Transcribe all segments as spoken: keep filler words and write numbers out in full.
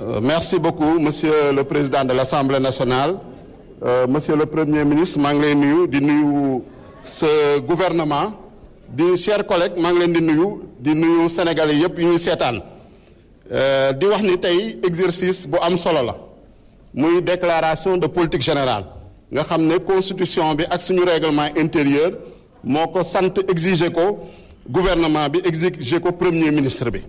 Euh, merci beaucoup, Monsieur le Président de l'Assemblée nationale, euh, Monsieur le Premier ministre, maa ngi lay nuyu di nuyu ce gouvernement di chers collègues maa ngi leen di nuyu di nuyu Sénégalais yëpp yu ñuy seetaan di wax ni tey exercice bu am solo la muy déclaration de politique générale nga xam ne constitution bi ak suñu règlement intérieur moo ko sant exiger ko gouvernement bi exiger ko premier ministre bi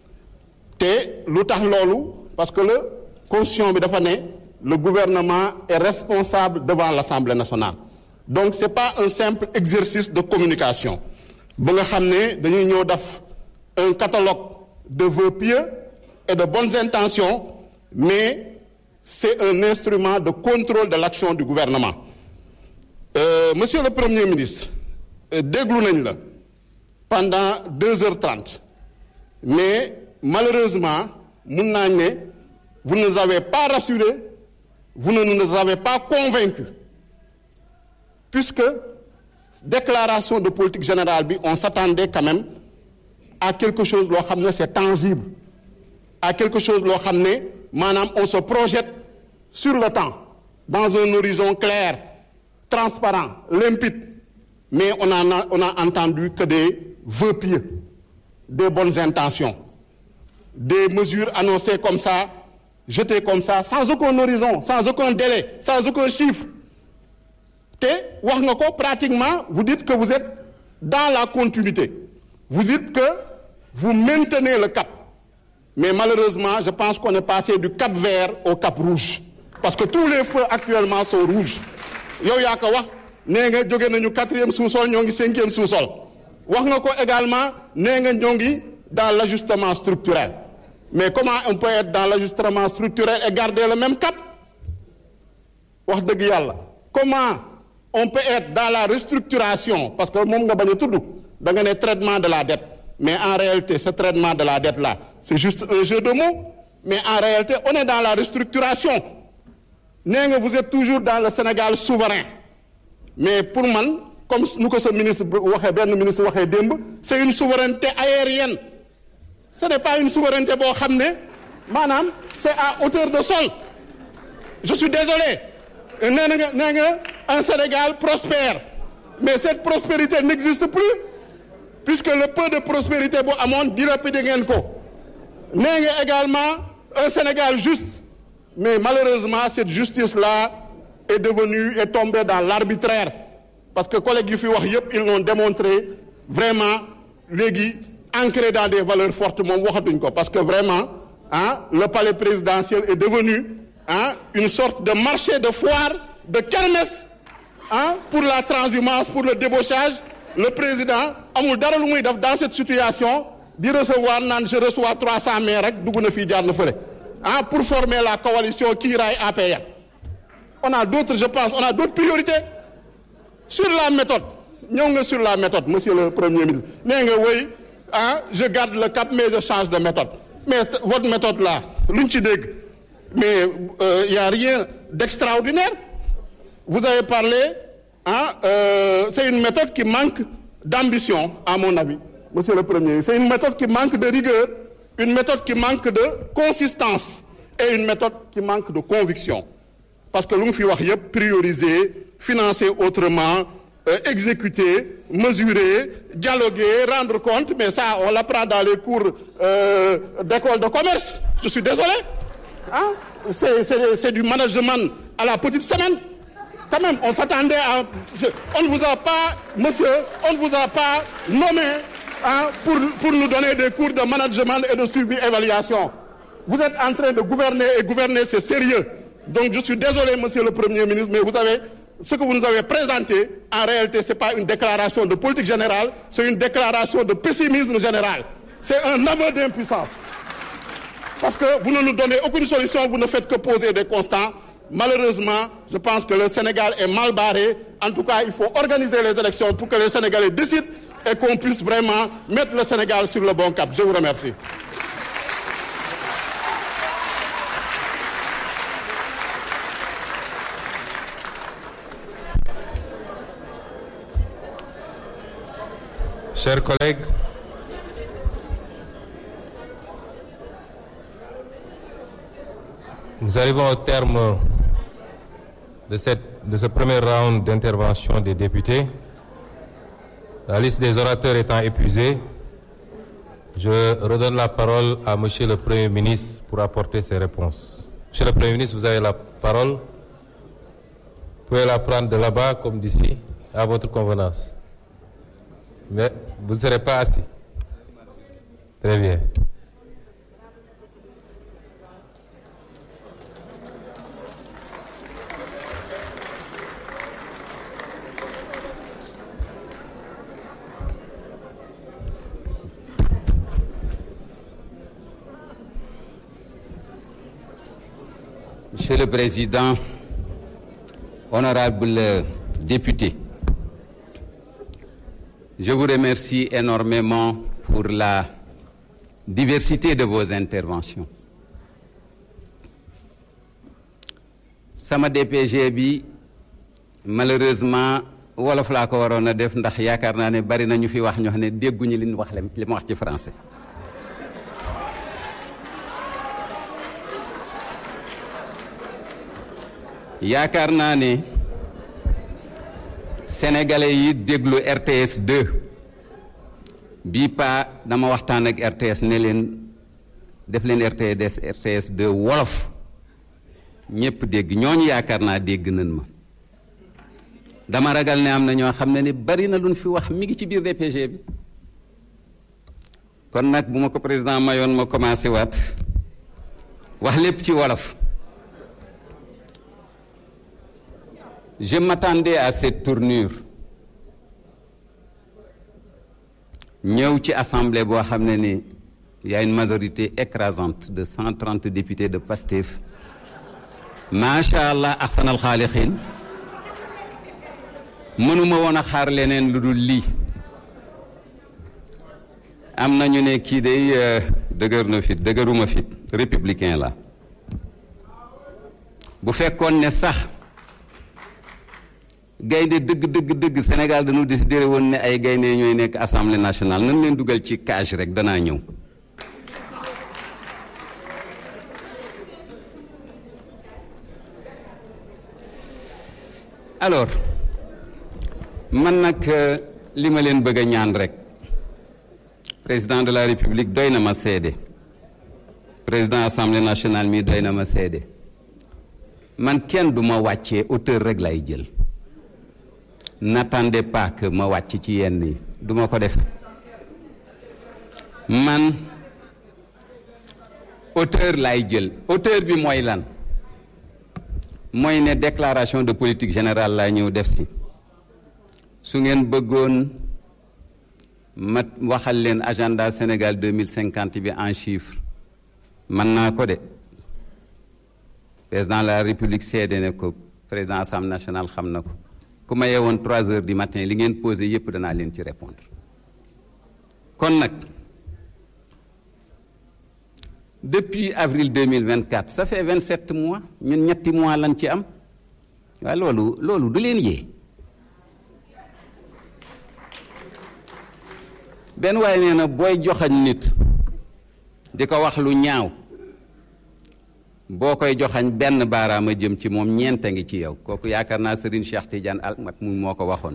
te lu tax loolu parce que le constitution bi dafa ne le gouvernement est responsable devant l'Assemblée nationale donc c'est pas un simple exercice de communication ba nga xam ne dañuy ñëw def un catalogue de vœux pieux et de bonnes intentions mais c'est un instrument de contrôle de l'action du gouvernement euh, Monsieur le Premier ministre déglu nañ la pendant deux heures trente mais malheureusement mun naa ne vous ne nous avez pas rassurés vous ne nous avez pas convaincus puisque déclaration de politique générale bi on s'attendait quand même à quelque chose loo xam ne c'est tangible à quelque chose loo xam ne maanaam on se projette sur le temps dans un horizon clair transparent limpide mais on a on a entendu que des vœux pieux des bonnes intentions des mesures annoncées comme ça jetées comme ça sans aucun horizon sans aucun délai sans aucun chiffre te wax nga ko pratiquement vous dites que vous êtes dans la continuité vous dites que vous maintenez le cap mais malheureusement je pense qu'on est passé du cap vert au cap rouge parce que tous les feux actuellement sont rouges yow yaa ko wax nee nga jóge nañu quatrième sous-sol ñoo ngi cinquième sous-sol wax nga ko également nee nga ñoo ngi dans l'ajustement structurel mais comment on peut être dans l'ajustement structurel et garder le même cap wax dëgg yàlla comment on peut être dans la restructuration parce que moom nga bañ a tudd da nga ne traitement de la dette mais en réalité ce traitement de la dette là c'est juste un jeu de mots mais en réalité on est dans la restructuration nee nga vous êtes toujours dans le Sénégal souverain mais pour man comme nu ko sa ministre waxee benn ministre waxee démb c'est une souveraineté aérienne ce n'est pas une souveraineté boo xam ne maanaam c'est à hauteur de sol je suis désolé nee na nga nee nga un Sénégal prospère mais cette prospérité n'existe plus puisque le peu de prospérité bu amoon dilapidé ngeen ko nee nga également un Sénégal juste mais malheureusement cette justice-là est devenue est tombée dans l'arbitraire parce que collègues yu fi wax yépp ils l'ont démontré vraiment léegi ancré dans des valeurs fortes moom waxatuñ ko parce que vraiment ah le palais présidentiel est devenu ah une sorte de marché de foire de kermesse ah pour la transhumance pour le débauchage le président amul dara lu muy def dans cette situation di recevoir naan je reçois trois cents maires rek dugg na fii jaar na fële ah pour former la coalition Kiiraay A P R on a d'autres je pense on a d'autres priorités sur la méthode ñëw nga sur la méthode monsieur le premier ministre nee nga woy ah je garde le cap mais je change de méthode mais votre méthode là lu ñu ci dégg mais euh, y a rien d'extraordinaire vous avez parlé ah euh, c'est une méthode qui manque d'ambition à mon avis monsieur le premier ministre c'est une méthode qui manque de rigueur une méthode qui manque de consistance et une méthode qui manque de conviction parce que lu mu fi wax yépp prioriser financer autrement euh, exécuter mesurer dialoguer rendre compte mais ça on l'apprend dans les cours euh, d'école de commerce je suis désolé ah c'est c'est c'est du management à la petite semaine quand même on s'attendait à on ne vous a pas monsieur on ne vous a pas nommé hein, pour pour nous donner des cours de management et de suivi évaluation vous êtes en train de gouverner et gouverner c'est sérieux donc je suis désolé monsieur le premier ministre mais vous avez ce que vous nous avez présenté en réalité c'est pas une déclaration de politique générale c'est une déclaration de pessimisme général c'est un aveu d'impuissance parce que vous ne nous donnez aucune solution vous ne faites que poser des constats malheureusement je pense que le Sénégal est mal barré en tout cas il faut organiser les élections pour que les Sénégalais décident et qu'on puisse vraiment mettre le Sénégal sur le bon cap je vous remercie. Chers collègues, Nous arrivons au terme de, cette, de ce premier round d'intervention des députés. La liste des orateurs étant épuisée, je redonne la parole à Monsieur le Premier ministre pour apporter ses réponses. Monsieur le Premier ministre, vous avez la parole. Vous pouvez la prendre de là-bas comme d'ici, à votre convenance. Mais vous ne serez pas assis. Très bien. Monsieur le Président, honorables députés, je vous remercie énormément pour la diversité de vos interventions. Sama D P G bi malheureusement wolof laa ko waroon a def ndax yaakaar naa ne bari na ñu fi wax ñoo xam ne dégguñu li ñu wax li ma wax ci français. yaakaar naa ne sénégalais yi déglu R T S deux bii pa dama waxtaan ak R T S ne leen def leen R T S deux wolof ñépp dégg ñooñu yaakaar naa dégg nañ ma dama ragal ne am na ñoo xam ne ni bari na luñ fi wax mi ngi ci biir D P G bi kon nag bu ma ko président mayoon ma commencé waat wax lépp ci wolof. Je m'attendais à cette tournure ñëw ci assemblée boo xam ne ni y a une majorité écrasante de cent trente députés de Pastef macha allah ahsanal xaalixiin mënuma woon a xaar leneen lu dul lii am na ñu ne kii day dëgër na fit dëgëruma fit républicain la bu fekkoon ne sax gaynde dëgg dëgg dëgg Sénégal dañu décidé woon ne ay gaynde ñooy nekk assemblée nationale nañ leen dugal ci cage rek danaa ñëw alors man nag li ma leen bëgg a ñaan rek président de la république doy na ma seede président assemblée nationale mi doy na ma seede man kenn du ma wàccee auteur rek lay jël n'attendez pas que ma wàcc ci yenn yi duma ko def man auteur lay jël auteur bi mooy lan mooy ne déclaration de politique générale laa ñëw def si su ngeen bëggoon ma waxal leen agenda Sénégal deux mille cinquante bi en chiffres man naa ko de président de la République seede ne ko président Assemblée nationale xam na ko ku ma yeewoon trois heures du matin li ngeen posé yépp danaa leen ci répondre kon nag depuis avril deux mille vingt-quatre ça fait vingt-sept mois ñun ñetti mois lan ci am waaye loolu loolu du leen yee benn waaye nee na booy joxañ nit di ko wax lu ñaaw boo koy joxañ benn baaraama jëm ci moom ñeent a ngi ci yow kooku yaakaar naa Serigne Cheikh Tidiane Al Maktoum moo ko waxoon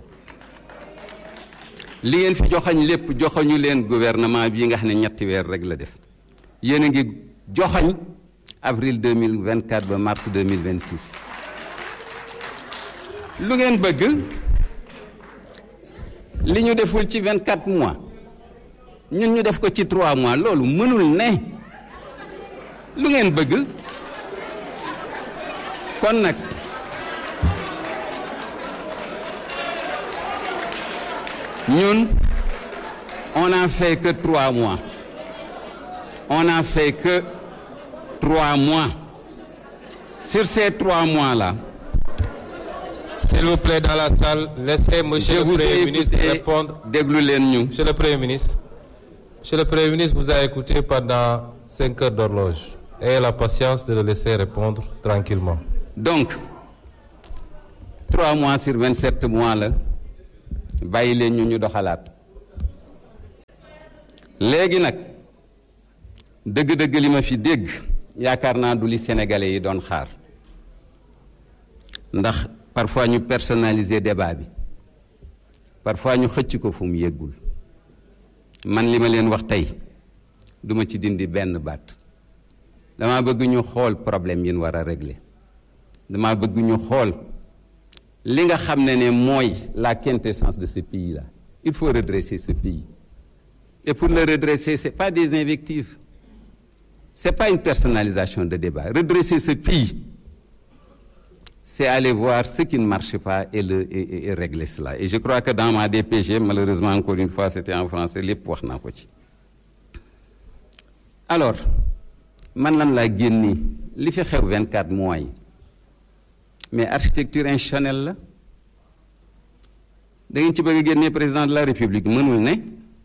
li ngeen fi joxañ lépp joxañu leen gouvernement bii nga xam ne ñetti weer rek la def yéen a ngi joxañ avril deux mille vingt-quatre ba mars deux mille vingt-six lu ngeen bëgg li ñu deful ci vingt-quatre mois ñun ñu def ko ci trois mois loolu mënul ne lu ngeen bëgg kon nag ñun on n'a fait que trois mois on n'a fait que trois mois sur ces trois mois là s'il vous plaît dans la salle laissez monsieur le Premier ministre répondre. déglu leen ñu monsieur le Premier ministre monsieur le Premier ministre vous a écouté pendant cinq heures d'horloge ayez la patience de le laisser répondre tranquillement. Donc, trois mois sur vingt-sept mois la bàyyi leen ñu ñu doxalaat léegi nag dëgg-dëgg li ma fi dégg yaakaar naa du li sénégalais yi doon xaar ndax parfois ñu personnaliser débat bi parfois ñu xëcc ko fu mu yeggul man li ma leen wax tey duma ci dindi benn baat dama bëgg ñu xool problème yi ñu war a régler dama bëgg ñu xool li nga xam ne ne mooy la quintessence de ce pays-là. Il faut redresser ce pays. Et pour le redresser, ce n'est pas des invectives. Ce n'est pas une personnalisation de débat. Redresser ce pays, c'est aller voir ce qui ne marche pas et, le, et, et régler cela. Et je crois que dans ma D P G, malheureusement, encore une fois, c'était en français, les poids n'a pas ci. Alors, man lan laa génni li fi xew vingt-quatre mois yi mais architecture institutionnelle la da ngeen ci bëgg a génnee président de la République mënul ne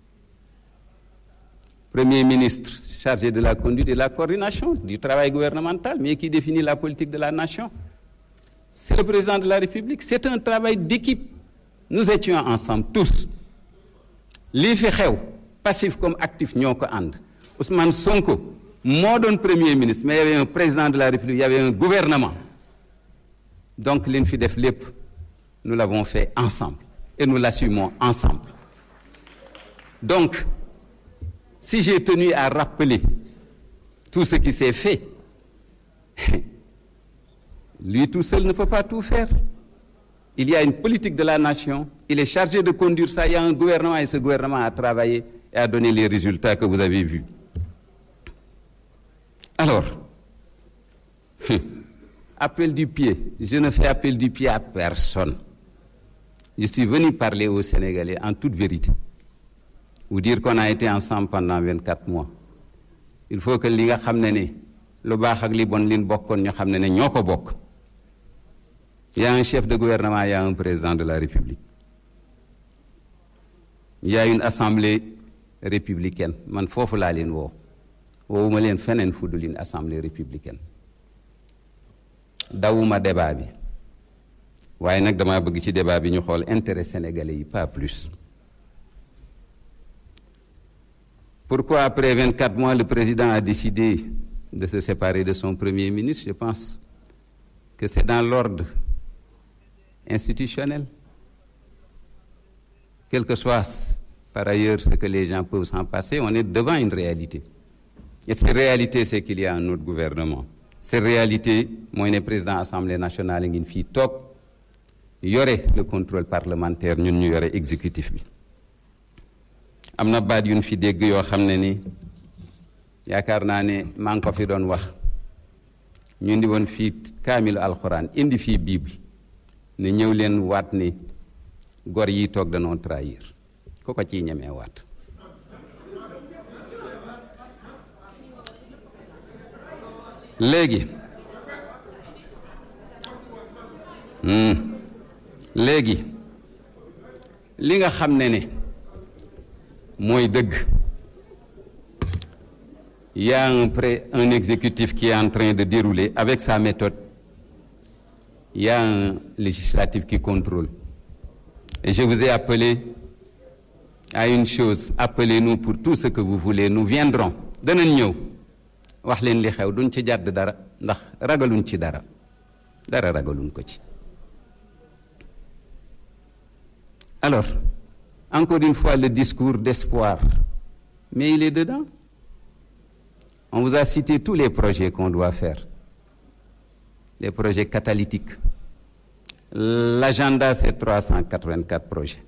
premier ministre chargé de la conduite et de la coordination du travail gouvernemental mais qui définit la politique de la nation c'est le président de la République. C'est un travail d'équipe. Nous étions ensemble tous lii fi xew passif comme actif ñoo ko ànd Ousmane Sonko moo doon premier ministre mais il y avait un président de la République, il y avait un gouvernement. Donc li ñu fi def lépp nous l'avons fait ensemble et nous l'assumons ensemble. Donc si j'ai tenu à rappeler tout ce qui s'est fait, lui tout seul ne peut pas tout faire. Il y a une politique de la nation, il est chargé de conduire ça, il y a un gouvernement et ce gouvernement a travaillé et a donné les résultats que vous avez vus. Alors, appel du pied, je ne fais appel du pied à personne. Je suis venu parler aux Sénégalais en toute vérité. Vous dire qu'on a été ensemble pendant vingt-quatre mois. Il faut que li nga xam ne ne lu baax ak li bon li ñu bokkoon ñu xam ne ne ñoo ko bokk. Il y a un chef de gouvernement, il y a un président de la République. Il y a une assemblée républicaine. Man foofu laa leen woo woowuma leen feneen fu dul une assemblée républicaine. Dawuma débat bi waaye nag dama bëgg ci débat bi ñu xool intérêt sénégalais yi pas plus. Pourquoi après vingt-quatre mois le président a décidé de se séparer de son premier ministre? Je pense que c'est dans l'ordre institutionnel. Quel que soit par ailleurs ce que les gens peuvent s'en passer, on est devant une réalité. Et cette réalité, c'est qu'il y a un autre gouvernement. Cette réalité, mooy ne président Assemblée nationale ngi fii toog yore le contrôle parlementaire, ñun ñu yore exécutif bi. Am na baat yu ñu fi dégg yoo xam ne ni yaakaar naa ne maa ngi ko fi doon wax ñu indi woon fii kaamilu alxuraan indi fii bible ne ñëw leen waat ni gor yi toog danoo trahir ko ko ciy ñemee waat. léegi léegi li nga xam ne ne mooy dëgg, il y a un pré un exécutif qui est en train de dérouler avec sa méthode. Il y a un législatif qui contrôle. Et je vous ai appelé à une chose, appelez-nous pour tout ce que vous voulez, nous viendrons. Danañ ñëw wax leen li xew duñ ci jàdd dara ndax ragaluñ ci dara dara ragaluñ ko ci. Alors, encore une fois, le discours d'espoir, mais il est dedans. On vous a cité tous les projets qu'on doit faire, les projets catalytiques. L'agenda, c'est trois cent quatre-vingt-quatre projets.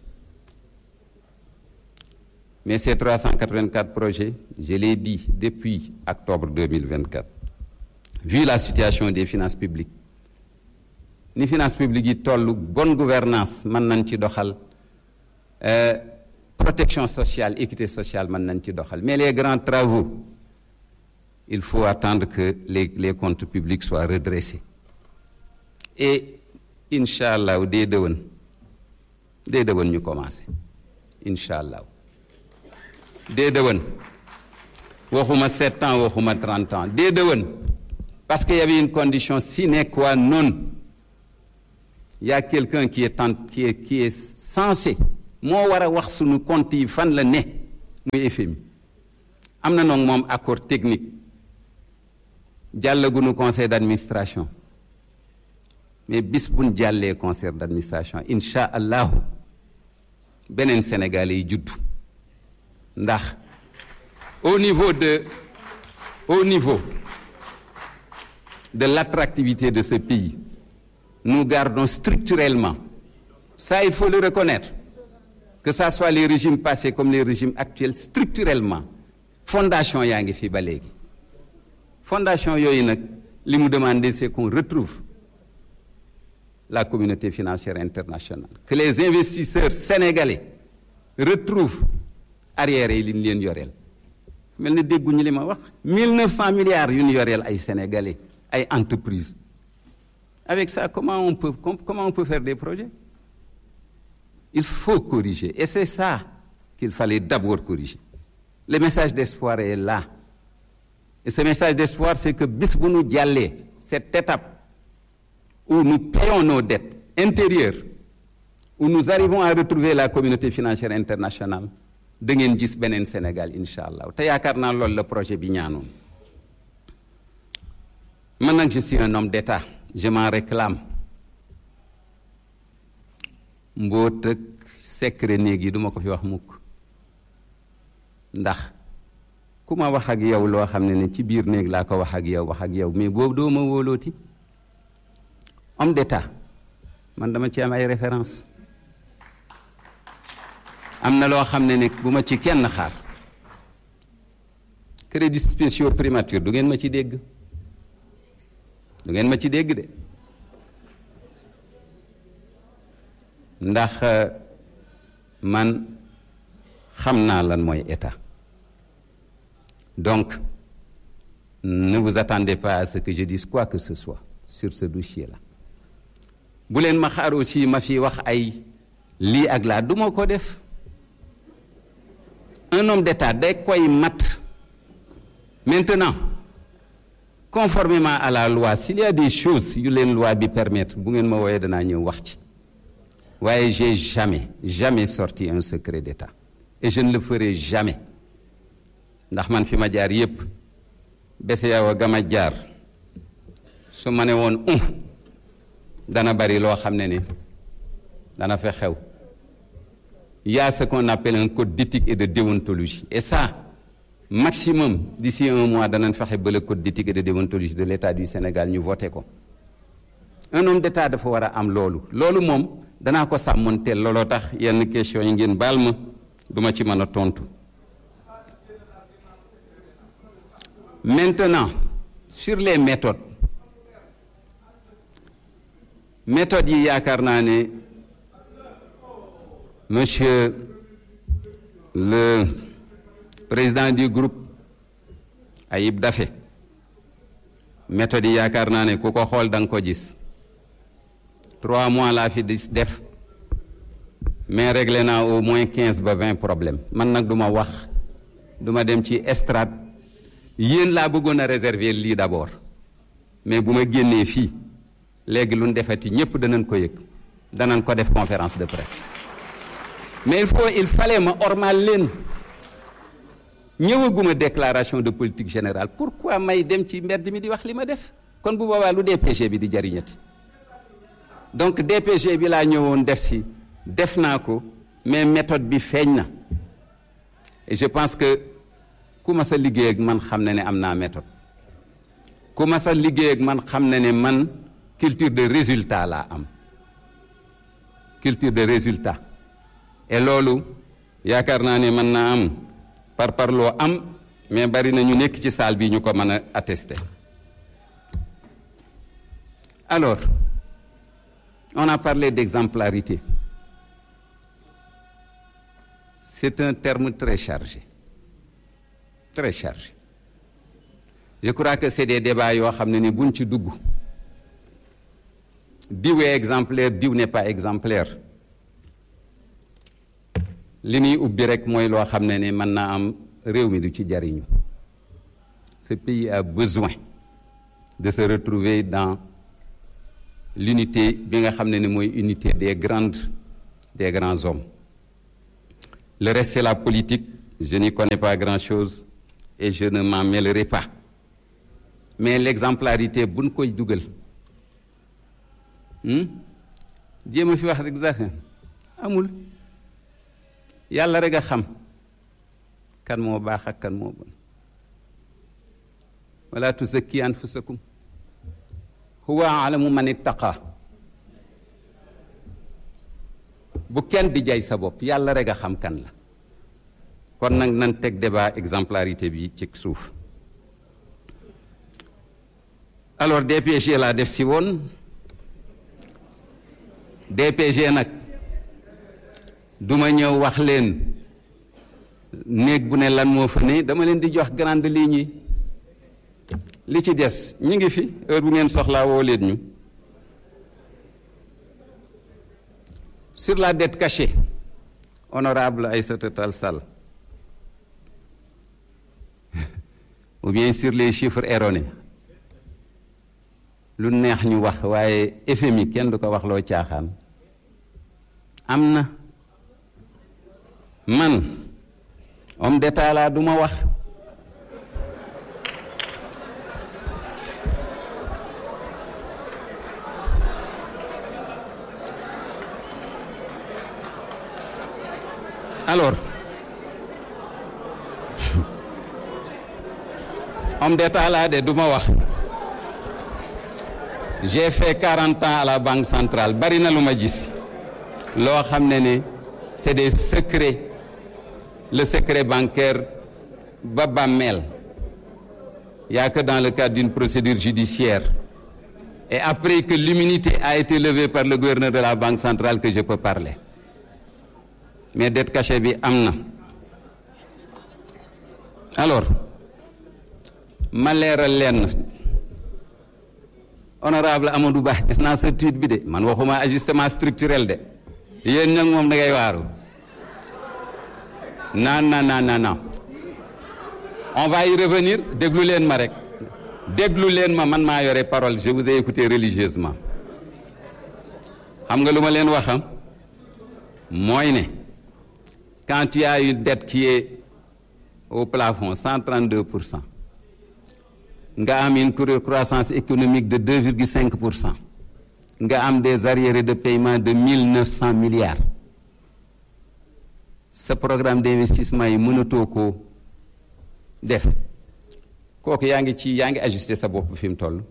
Mais ces trois cent quatre-vingt-quatre projets, je l'ai dit depuis octobre deux mille vingt-quatre, vu la situation des finances publiques, ni finances publiques yi tollu bonne gouvernance mën nañ ci doxal, euh, protection sociale, équité sociale mën nañ ci doxal, mais les grands travaux, il faut attendre que les, les comptes publics soient redressés. Et Inch'Allah, dès demain, dès demain ñu commencer. Inch'Allah. Dès demain. Waxuma sept ans, waxuma trente ans. Dès demain. Parce qu'il y avait une condition sine qua non. Il y a quelqu'un qui est, en, qui est, qui est censé moo war a wax sunu compte yi fan la ne muy F M I. Am na noonu moom accord technique jàllagunu conseil d'administration mais bis buñ jàllee conseil d'administration incha allahu beneen Sénégalais yi juddu ndax au niveau de au niveau de l'attractivité de ce pays nous gardons structurellement, ça il faut le reconnaître, que ça soit les régimes passés comme les régimes actuels, structurellement fondation yaa ngi fi ba léegi fondation yooyu nag li mu demandé c'est qu'on retrouve la communauté financière internationale, que les investisseurs sénégalais retrouvent arrière yi li ñu leen yoreel mel ni dégguñu li ma wax mille neuf cents milliards yu ñu yoreel ay sénégalais ay entreprises. Avec ça, comment on peut, comment on peut faire des projets? Il faut corriger. Et c'est ça qu'il fallait d'abord corriger. Le message d'espoir est là. Et ce message d'espoir, c'est que bis bu nu jàllee cette étape où nous payons nos dettes intérieures, où nous arrivons à retrouver la communauté financière internationale, da ngeen gis beneen Sénégal incha allah te yaakaar naa loolu la projet bi ñaanoon. Man nag je suis un homme d'État. Je m'en réclame mboot ak secret néeg yi duma ko fi wax mukk ndax ku ma wax ak yow loo xam ne ne ci biir néeg laa ko wax ak yow wax ak yow mais boobu doo ma wóolooti. Homme d'État man dama ci am ay référence am na loo xam ne ne bu ma ci kenn xaar crédits spéciaux primature du ngeen ma ci dégg du ngeen ma ci dégg de ndax man xam naa lan mooy état donc ne vous attendez pas à ce que je dise quoi que ce soit sur ce dossier-là bu leen ma xaar aussi ma fi wax ay lii ak laa du ma ko def un homme d'état day koy mat maintenant conformément à la loi s'il y a des choses yu leen loi bi permettre bu ngeen ma wooyee danaa ñëw wax ci waaye j'ai jamais jamais sorti un secret d'État et je ne le ferai jamais ndax man fi ma jaar yépp bese yow gama jaar su ma ne woon um dana bari loo xam ne ne dana fa xew. Il y a ce qu'on appelle un code d'éthique et de déontologie et ça maximum d'ici un mois danañ fexe ba le code d'éthique et de déontologie de l'État du Sénégal ñu voté ko. Un homme d'État dafa war a am loolu loolu moom danaa ko sàmmanteel looloo tax yenn question yi ngeen baal ma duma ci mën a tontu. Maintenant sur les méthodes méthodes yi yaakaar naa ne monsieur le président du groupe Ayib Daffé méthode yi yaakaar naa ne ku ko xool da nga ko gis trois mois laa fi def mais réglé naa au moins quinze ba vingt problèmes man nag du ma wax du ma dem ci estrade yéen laa bëggoon a réserver lii d'abord mais bu ma génnee fii léegi lu ñu defati ñëpp danañ ko yëg danañ ko def conférence de presse mais il faut il fallait ma ormal leen ñëwaguma déclaration de politique générale pourquoi may dem ci mbedd mi di wax li ma def kon bu boobaa lu D P G bi di jariñati donc D P G bi laa ñëwoon def si def naa ko mais méthode bi feeñ na et je pense que ku ma sa liggéey ak man xam ne ne am naa méthode ku ma sa liggéey ak man xam ne ne man culture de résultat laa am culture de résultat et loolu yaakaar naa ne mën naa am par parloo am mais bari na ñu nekk ci salle bi ñu ko mën a attester. Alors on a parlé d'exemplarité c'est un terme très chargé très chargé je crois que c'est des débats yoo xam ne ni buñ ci dugg diw est exemplaire diw n'est pas exemplaire li ñuy ubbi rek mooy loo xam ne ni mën naa am réew mi du ci jariñu ce pays a besoin de se retrouver dans l'unité bi nga xam ne ni mooy unité des grandes des grands hommes. Le reste c'est la politique je n'y connais pas grand-chose et je ne m'en mêlerai pas mais l'exemplarité buñ koy dugal jéem a fi wax rek sax amul yàlla rek a xam kan moo baax ak kan moo bon wala tuzakki anfusakum huwa a'lamu man ittaqa bu kenn di jay sa bopp yàlla rek a xam kan la kon nag nan teg débat exemplarité bi ci suuf alors D P G laa def si woon D P G nag duma ñëw wax leen néeg bu ne lan moo fa ne dama leen di jox grande ligne yi li ci des ñu ngi fi heure bu ngeen soxlaa woo leen ñu sur la dette cachée honorable Aïssata Tall Sall ou bien sur les chiffres erronés lu neex ñu wax waaye F M I kenn du ko wax loo caaxaan am na man homme d'état laa du ma wax alors homme d'état laa de du ma wax j'ai fait quarante ans à la banque centrale bari na lu ma gis loo xam ne ne c'est des secrets le secret bancaire ba bàmmeel y a que dans le cadre d'une procédure judiciaire et après que l'immunité a été levée par le gouverneur de la banque centrale que je peux parler mais dette cachée bi am na alors ma leeral leen honorable Amadou Ba gis naa sa tweet bi de man waxuma ajustement structurel de yéen nag moom da ngay waaru non non non non non on va y revenir déglu leen ma rek déglu leen ma man maa yore parole je vous ai écouté religieusement xam nga lu ma leen waxam mooy ne quand tu as une dette qui est au plafond cent trente-deux pour cent nga am une croissance économique de deux virgule cinq pour cent nga am des arriérés de paiement de mille neuf cents milliards ce programme d'investissement yi mënatoo koo def kooku yaa ngi ci yaa ngi ajusté sa bopp fi mu toll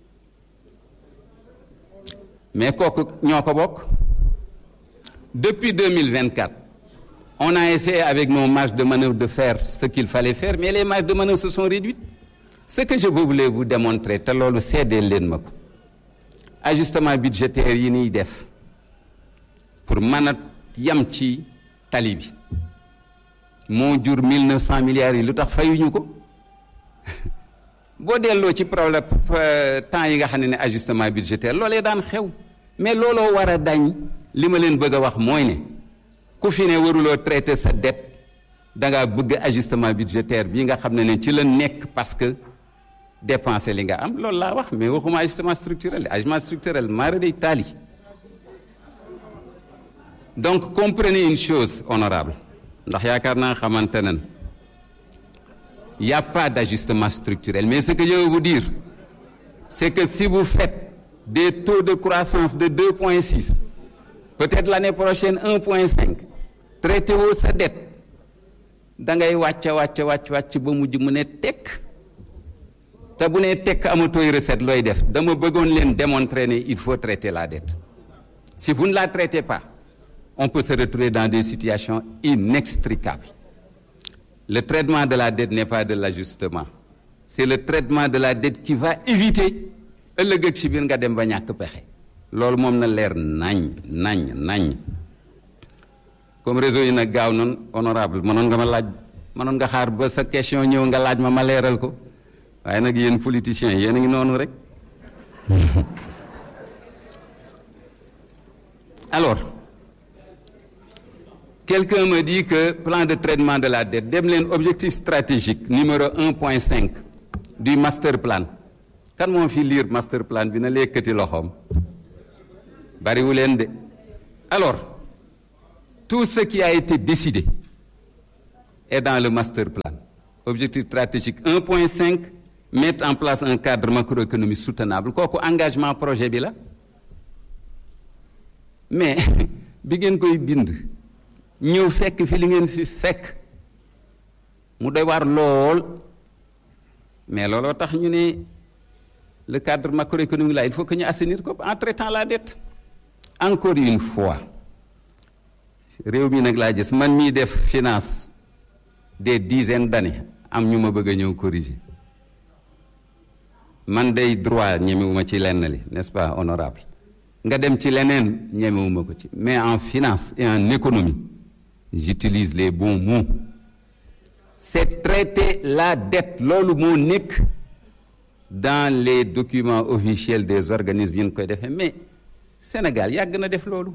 mais kooku ñoo ko bokk depuis deux mille vingt-quatre on a essayé avec nos marges de manœuvre de faire ce qu'il fallait faire mais les marges de manœuvre se sont réduites ce que je voulais vous démontrer te loolu seedeel leen ma ko ajustement budgétaire yi niy def pour mën a yam ci tali bi moo jur mille neuf cents milliards yi lu tax fayuñu ko boo delloo ci problème temps yi nga xam ne ne ajustement budgétaire loolee daan xew mais looloo war a dañ li ma leen bëgg a wax mooy ne ku fi ne waruloo traiter sa dette da ngaa bëgg ajustement budgétaire bii nga xam ne ne ci la nekk parce que dépenser li nga am loolu laa wax mais waxuma ajustement structurel ajustement structurel maara day taali donc comprenez une chose honorable ndax yaakaar naa xamante nan il n'y a pas d'ajustement structurel mais ce que je veux vous dire c'est que si vous faites des taux de croissance de deux virgule six peut-être l'année prochaine un virgule cinq traité woo sa dette da ngay wàcc wàcc wàcc wàcc ba mujj mu ne tekk te bu ne tekk amatooy recette looy def dama bëggoon leen démontrer ne il faut traiter la dette si vous ne la traitez pas on peut se retrouver dans des situations inextricables. Le traitement de la dette n'est pas de l'ajustement. C'est le traitement de la dette qui va éviter ëllëg ak ci biir nga dem ba ñàkk pexe loolu moom na leer nañ nañ nañ comme réseau yi nag gaaw noonu honorable mënoon nga ma laaj mënoon nga xaar ba sa question ñëw nga laaj ma ma leeral ko waaye nag yéen politiciens yéen a ngi noonu rek alors quelqu'un me dit que plan de traitement de la dette dem leen objectif stratégique numéro un virgule cinq du master plan kan moo fi lire master plan bi na lekkati loxoom bariwu leen de alors tout ce qui a été décidé est dans le master plan objectif stratégique un virgule cinq mettre en place un cadre macroéconomique soutenable kooku engagement projet bi la mais bi ngeen koy bind ñëw fekk fi li ngeen fi fekk mu doy waar lool mais looloo tax ñu ne le cadre macroéconomique là il faut que ñu assainir ko en traitant la dette encore une fois réew mi nag laa gis man mii def finance des dizaines d'années am ñu ma bëgg a ñëw corriger man day droit ñemewuma ci lenn li n'est-ce pas honorable nga dem ci leneen ñemewuma ko ci mais en finance et en économie j'utilise les bons mots c'est traiter la dette loolu moo nekk dans les documents officiels des organismes yi ñu koy defee mais Sénégal yàgg na def loolu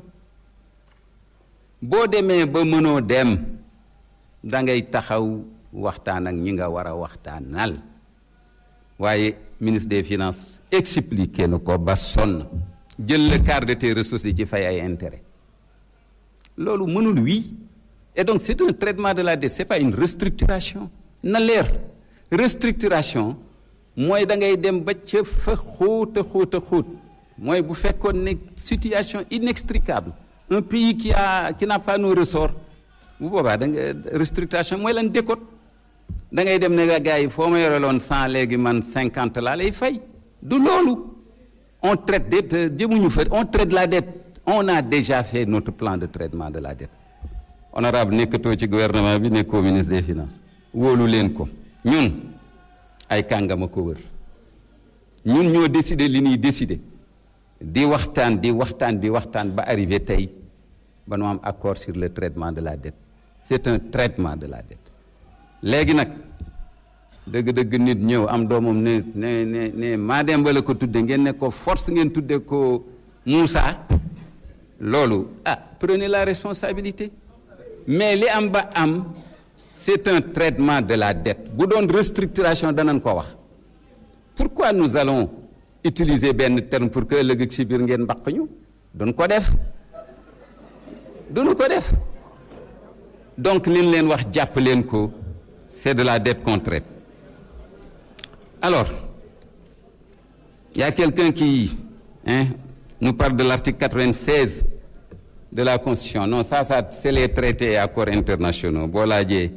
boo demee ba mënoo dem da ngay taxaw waxtaan ak ñi nga war a waxtaanal waaye ministre des finances expliqué na ko ba sonn jël le quart de tes ressources yi ci fay ay intérêt loolu mënul wii et donc c'est un traitement de la dette c'est pas une restructuration na leer restructuration mooy da ngay dem ba ca fa xóot a xóot a xóot mooy bu fekkoon ne situation inextricable un pays qui a qui n'a pas nos ressorts bu boobaa da nga restructuration mooy lan décote da ngay dem ne la gars yi foo ma yoreloon cent léegi man cinquante laa lay fay du loolu on traite dette jëmuñu fa on traite la dette on a déjà fait notre plan de traitement de la dette honorable nekkatoo ci gouvernement bi nekkoo ministre des finances wóolu leen ko ñun ay kàngama ko wër ñun ñoo décider li ñuy décider di waxtaan di waxtaan di waxtaan ba arrivé tey ba nu am accord sur le traitement de la dette c'est un traitement de la dette léegi nag dëgg-dëgg nit ñëw am doomam ne ne ne ne maa dem ba la ko tudde ngeen ne ko force ngeen tudde ko Moussa loolu ah prenez la responsabilité mais li am ba am c'est un traitement de la dette bu doon restructuration danañ ko wax pourquoi nous allons utiliser benn terme pour que ëllëg ak si biir ngeen mbaq ñu duñ ko def duñu ko def donc li ñu leen wax jàpp leen ko c'est de la dette qu'on traite alors il y a quelqu'un qui hein, nous parle de l'article quatre-vingt-seize de la Constitution non ça ça c'est les traités et accords internationaux boo laajee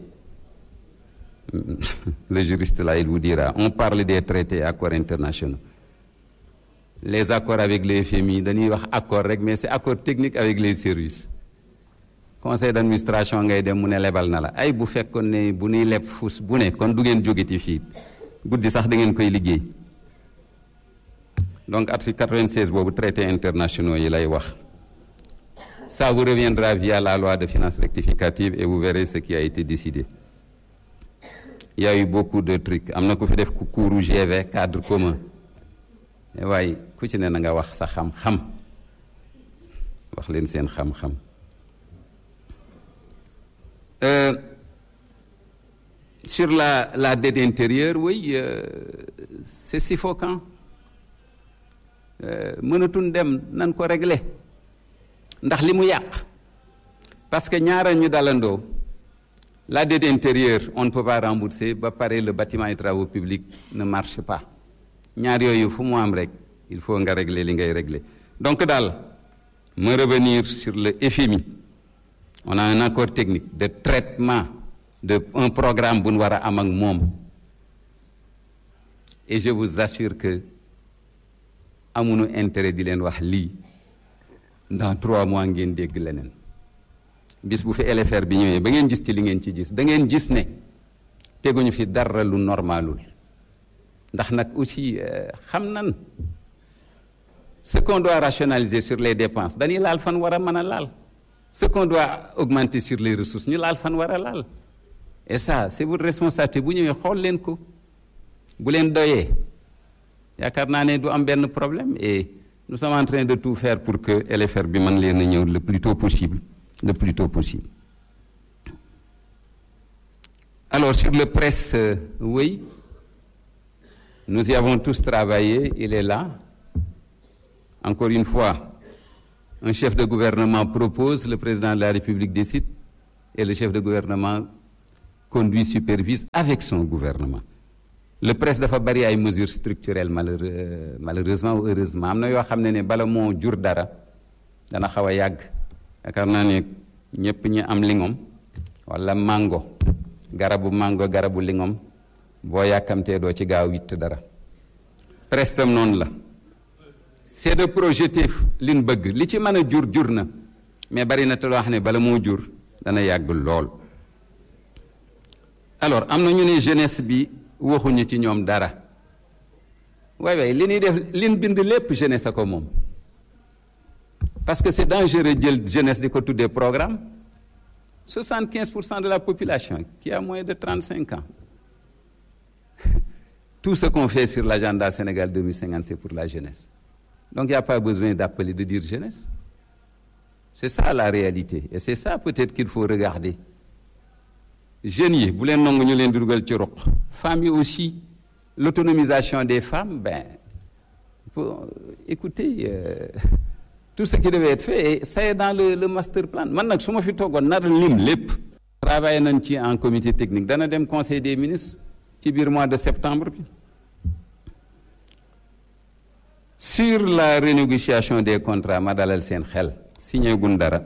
le juriste là il vous dira on parle des traités et accords internationaux les accords avec les F M I dañuy wax accord rek mais c'est accord technique avec les services conseil d'administration ngay dem mu ne lebal na la ay bu fekkoon ne bu nuy leb fus bu ne kon du ngeen jógeti fii guddi sax da ngeen koy liggéey donc article quatre-vingt-seize boobu traités internationaux yi lay wax ça vous reviendra via la loi de finances rectificative et vous verrez ce qui a été décidé il y a eu beaucoup de trucs am na ku fi def ku kuuru G V cadre commun waaye ku ci ne na nga wax sa xam-xam wax leen seen xam-xam euh, sur la la dette intérieure oui euh, c'est suffocant euh, mënatuñ dem nan ko régler ndax li mu yàq parce que ñaara ñu dalandoo la dette intérieure on ne peut pas rembourser ba pare le bâtiment et travaux publics ne marche pas ñaar yooyu fu mu am rek il faut nga régler li ngay régler donc daal me revenir sur le F M I on a un accord technique de traitement de un programme bu ñu war a am ak moom et je vous assure que amuñu intérêt di leen wax lii dans trois mois ngeen dégg leneen bis bu fi L F R bi ñëwee ba ngeen gis ci li ngeen ci gis da ngeen gis ne teguñu fi dara lu normalul ndax nag aussi xam nan ce qu'on doit rationaliser sur les dépenses dañuy laal fan war a mën a laal ce qu'on doit augmenter sur les ressources ñu laal fan war a laal et ça c'est votre responsabilité bu ñëwee xool leen ko bu leen doyee yaakaar naa ne du am benn problème et nous sommes en train de tout faire pour que L F R bi mën leen a ñëw le plus tôt possible le plus tôt possible alors sur le presse euh, oui nous y avons tous travaillé il est là encore une fois un chef de gouvernement propose le président de la République décide et le chef de gouvernement conduit supervise avec son gouvernement le presse dafa bari ay mesures structurelles malheureux malheureusement ou heureusement am na yoo xam ne ne bala moo jur dara dana xaw a yàgg yaakaar naa ne ñëpp ñi am lingom wala mango garabu mango garabu lingom boo yàkkamtee doo ci gaaw witt dara presse tam noonu la c'est de projeter liñ bëgg li ci mën a jur jur na mais bari na te loo xam ne bala moo jur dana yàgg lool. alors am na ñu ne jeunesse bi waxuñu ci ñoom dara waay waay li ñuy def liñ bind lépp jeunesse a ko moom parce que c'est dangereux jël jeunesse di ko tuddee programme soixante-quinze pour cent de la population qui a moins de trente-cinq ans tout ce qu'on fait sur l'agenda Sénégal deux mille cinquante c'est pour la jeunesse donc il n'y a pas besoin d'appeler de dire jeunesse c'est ça la réalité et c'est ça peut-être qu'il faut regarder jeunes yi bu leen nangu ñu leen di dugal ci ruq femmes yi aussi l'autonomisation des femmes ben faut écouter euh, tout ce qui devait être fait et ça est dans le, le master plan man nag su ma fi toogoon nar lim lépp travaillé nañ ci en comité technique dana dem conseil des ministres ci biir mois de septembre bi sur la renégociation des contrats ma dalal seen xel signé gun dara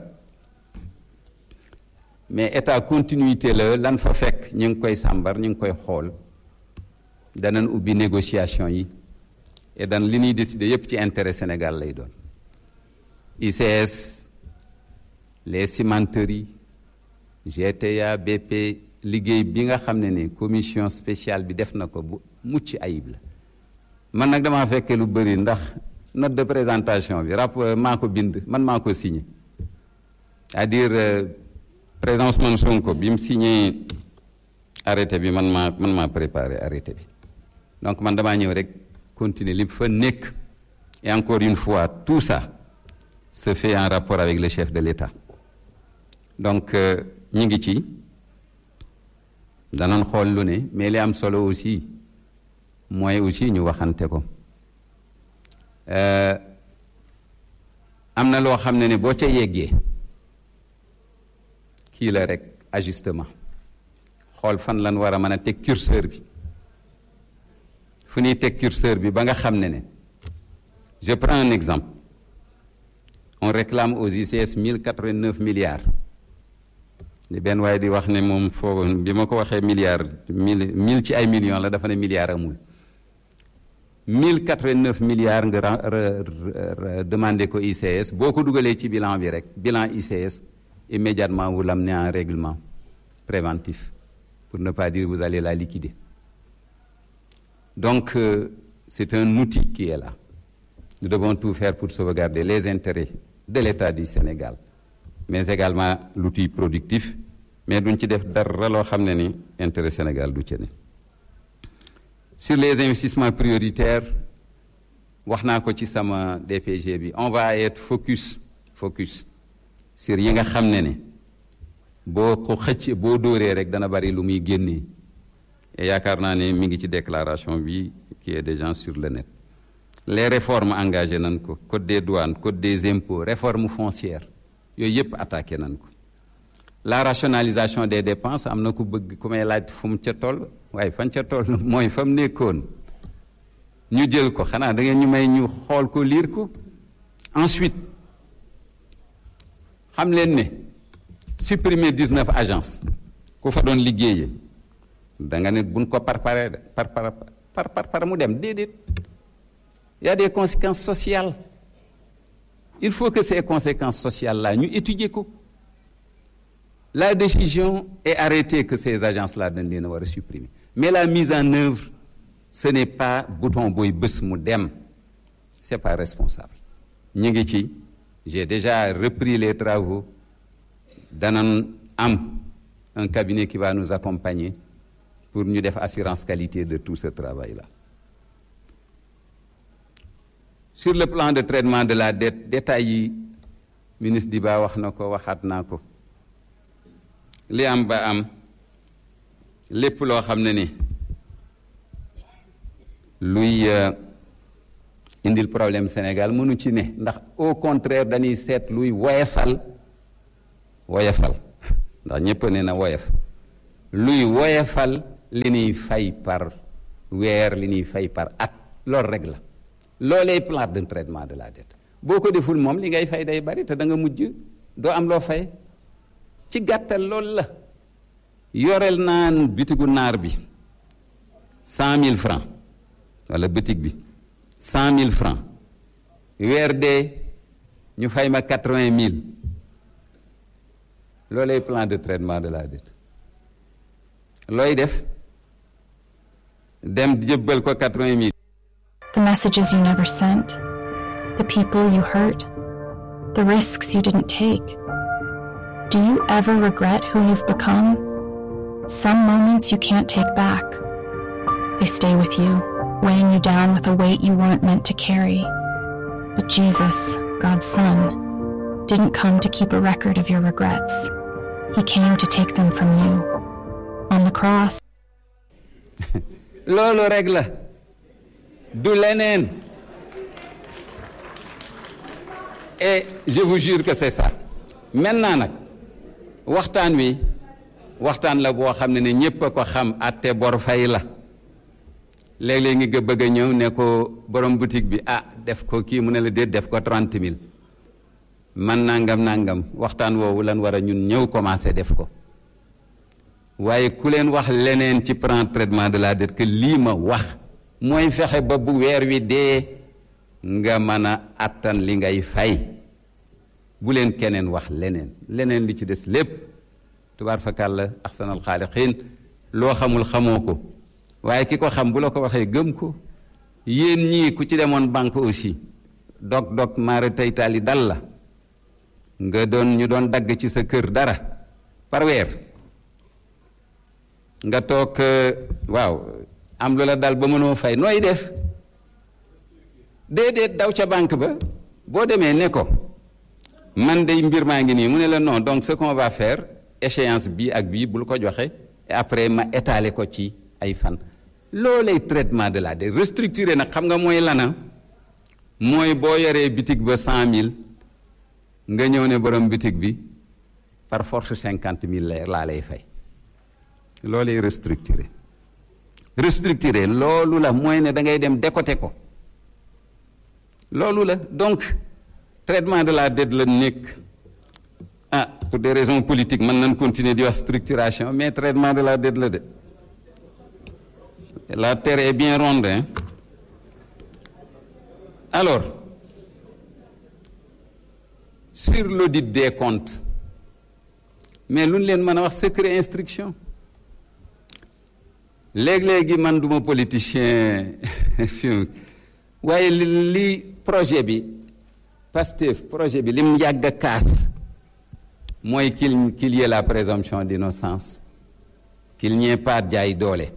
mais état continuité la lan fa fekk ñu ngi koy sàmbar ñu ngi koy xool danañ ubbi négociation yi et dan li ñuy décider yépp ci intérêt Sénégal lay doon I C S les cimenteries G T A B P liggéey bi nga xam ne ne commission spéciale bi def na ko bu mucc ayib la man nag damaa fekkee lu bëri ndax note de présentation bi rapport maa ko bind man maa ko signé c'est-à-dire euh, président Ousmane Sonko bi mu signé arrêté bi man maa man maa préparé arrêté bi donc man damaa ñëw rek continuer li fa nekk et encore une fois tout ça se fait en rapport avec le chef de l'État donc ñi ngi ci danañ xool lu ne mais li am solo aussi mooy aussi ñu waxante ko am na loo xam ne ne boo ca yeggee kii la rek ajustement xool fan lan war a mën a teg curseur bi fu ñuy teg curseur bi ba nga xam ne ne je prends un exemple on réclame aux I C S mille quatre-vingt-neuf milliards li benn waaye di wax ne moom foo bi ma ko waxee milliards mille mille ci ay millions la dafa ne milliards amul mille quatre-vingt-neuf milliards nga demandé ko I C S boo ko dugalee ci bilan bi rek bilan I C S immédiatement vous l'amenez en règlement préventif pour ne pas dire vous allez la liquider donc euh, c'est un outil qui est là nous devons tout faire pour sauvegarder les intérêts de l'État du Sénégal mais également l'outil productif mais duñ ci def dara loo xam ne ni intérêt Sénégal du ci ne sur les investissements prioritaires wax naa ko ci sama D P G bi on va être focus focus sur yi nga xam ne ne boo ko xëcc boo dóoree rek dana bari lu muy génnee et yaakaar naa ne mi ngi ci déclaration bi qui est déjà sur le net les réformes engagées nañ ko code des douanes code des impôts réforme foncière yooyu yëpp attaqué nañ ko la rationalisation des dépenses am na ku bëgg ku may laaj fu mu ca toll waaye fan ca toll mooy fa mu nekkoon ñu jël ko xanaa da ngeen ñu may ñu xool ko lire ko ensuite xam leen ne supprimer dix-neuf agences ku fa doon liggéeyee da nga ne buñ ko par par par par par par mu dem déedéet il y a des conséquences sociales il faut que ces conséquences sociales là ñu étudier ko la décision est arrêtée que ces agences là dañ leen a war a supprimer mais la mise en œuvre ce n'est pas bouton booy bés mu dem c'est pas responsable ñu ngi ci j'ai déjà repris les travaux danañ am un cabinet qui va nous accompagner pour ñu def assurance qualité de tout ce travail là sur le plan de traitement de la dette détails yi ministre Diba wax na ko waxaat naa ko li am ba am lépp loo xam ne ni luy indil problème Sénégal mënu ci ne ndax au contraire dañuy seet luy woyefal woyefal ndax ñëpp ne na woyef luy woyefal li ñuy fay par weer li ñuy fay par at loolu rek la loolee plan de traitement de la dette boo ko deful moom li ngay fay day bari te da nga mujj doo am loo fay ci gàttal loolu la yoreel naan bitigu naar bi cent mille francs wala bitig bi cent mille francs weer dee ñu fay ma quatre-vingt mille loolee plan de traitement de la dette looy def dem jëbbal ko quatre-vingt mille. The messages you never sent, the people you hurt, the risks you didn't take. Do you ever regret who you've become? Some moments you can't take back. They stay with you, weighing you down with a weight you weren't meant to carry. But Jesus, God's Son, didn't come to keep a record of your regrets. He came to take them from you. On the cross. loolu rek la du leneen et je vous jure que c'est ça maintenant nag waxtaan wi waxtaan la boo xam ne ne ñépp a ko xam atte bor fay la léeg-léeg ngi nga bëgg a ñëw ne ko borom boutique bi ah def ko kii mu ne la déet def ko trente mille man nangam nangam waxtaan woowu lan war a ñun ñëw commencé def ko waaye ku leen wax leneen ci plan traitement de la dette que lii ma wax mooy fexe ba bu weer wi dee nga mën a attan li ngay fay bu leen keneen wax leneen leneen li ci des lépp tubaar fakàlla ahsanal xaaliqiin loo xamul xamoo ko waaye ki ko xam bu la ko waxee gëm ko yéen ñii ku ci demoon banque aussi dog dog maara taytaali dal la nga doon ñu doon dagg ci sa kër dara par weer nga toog waaw am lu la dal ba mënoo fay nooy def déedéet daw ca banque ba boo demee ne ko man day mbir maa ngi nii mu ne la non donc ce qu'on va faire échéance bii ak bii bul ko joxe et après ma étaler ko ci ay fan loolay traitement de la dette restructuré nag xam nga mooy lana mooy boo yoree bitig ba cent mille nga ñëw ne borom bitig bi par force cinquante mille laa lay fay loolay restructuré restructuré loolu la mooy ne da ngay dem décoté ko loolu la donc traitement de la dette la nekk ah pour des raisons politiques mën nañ continuer di wax structuration mais traitement de la dette la de la terre est bien ronde hein alors sur l'audit des comptes mais lu ñu leen mën a wax secret instruction léeg-léegi man duma politicien fi waaye li li projet bi Pastef projet bi lim yàgg a kaas mooy qu'il qu'il y ait la présomption d'innocence qu'il n'y ait pas jaay doole.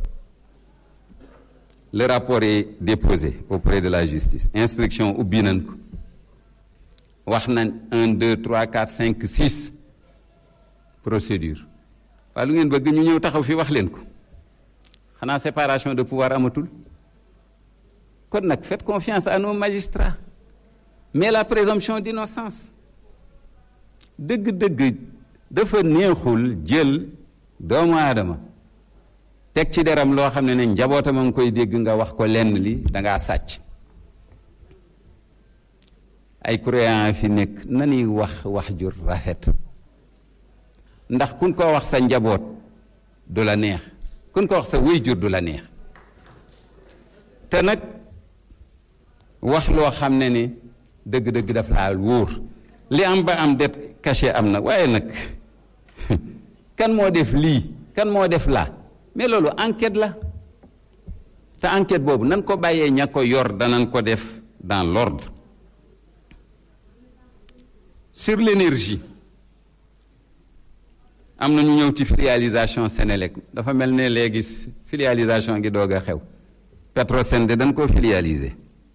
Le rapport est déposé auprès de la justice instruction ubbi nañ ko wax nañ un deux trois quatre cinq six procédure waaye lu ngeen bëgg ñu ñëw taxaw fi wax leen ko xanaa séparation de pouvoir amatul kon nag faites confiance à nos magistrats mais la présomption d'innocence dëgg-dëgg dafa neexul jël doomu aadama teg ci deram loo xam ne ne njabootam a ngi koy dégg nga wax ko lenn li dangaa sàcc ay croyants fi nekk nanuy wax wax jur rafet ndax kun ko wax sa njaboot du la neex kun ko wax sa waajur du la neex te nag wax loo xam ne ni dëgg-dëgg daf laa wóor li am ba am det caché am na waaye nag kan moo def lii kan moo def laa mais loolu enquête la te enquête boobu nan ko bàyyee ña ko yor danañ ko def dans l'ordre sur l'énergie am na ñu ñëw ci filialisation Sénélec dafa mel ne léegi filialisation gi doog a xew Petrosen de dañ ko filialiser